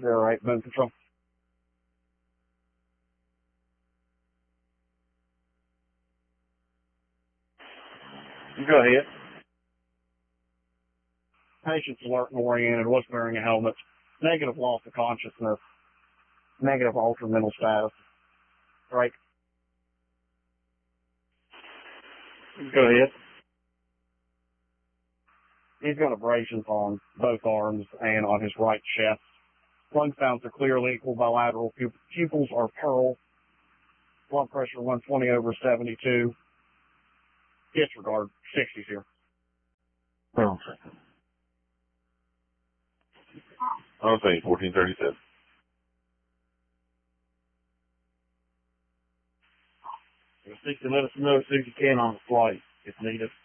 08, Boom Control. Go ahead. Patient's alert and oriented, was wearing a helmet. Negative loss of consciousness. Negative altered mental status. Right. Go ahead. He's got abrasions on both arms and on his right chest. Lung sounds are clearly equal bilateral. Pupils are pearl. Blood pressure 120/72. Disregard 60s here. Oh, okay. I'll say 1437. Seek to let us know as soon as you can on the flight if needed.